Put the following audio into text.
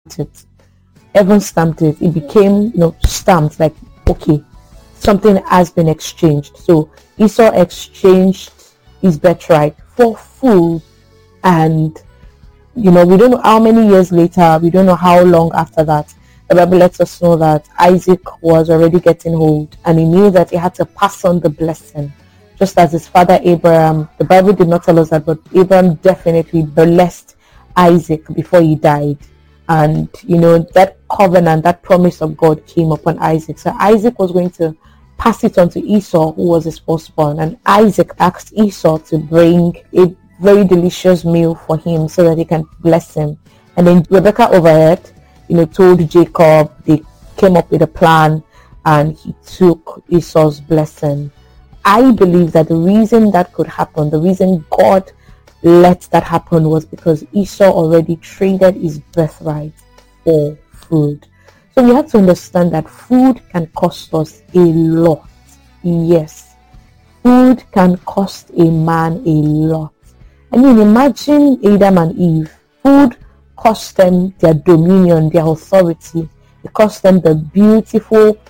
it. Heaven stamped it. It became, stamped like, okay, something has been exchanged. So Esau exchanged his birthright for food. And we don't know how many years later, we don't know how long after that, the Bible lets us know that Isaac was already getting old, and he knew that he had to pass on the blessing. Just as his father Abraham, the Bible did not tell us that, but Abraham definitely blessed Isaac before he died. And, that covenant, that promise of God came upon Isaac. So Isaac was going to pass it on to Esau, who was his firstborn. And Isaac asked Esau to bring a very delicious meal for him so that he can bless him. And then Rebekah overheard, told Jacob. They came up with a plan, and he took Esau's blessing. I believe that the reason that could happen, the reason God let that happen, was because Esau already traded his birthright for food. So we have to understand that food can cost us a lot. Yes, food can cost a man a lot. I mean, imagine Adam and Eve. Food cost them their dominion, their authority. It cost them the beautiful